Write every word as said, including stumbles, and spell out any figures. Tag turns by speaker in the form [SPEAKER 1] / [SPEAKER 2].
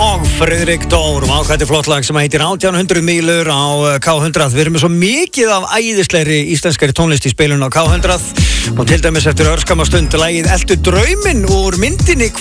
[SPEAKER 1] og Friðrik Dór og ákvæði flott lag sem heitir átján hundruð mílur á K hundrað. Við erum með svo mikið af æðislegri íslenskari tónlist í spilun á K hundrað og til dæmis eftir örskama stund lagið Eltu drauminn úr myndinni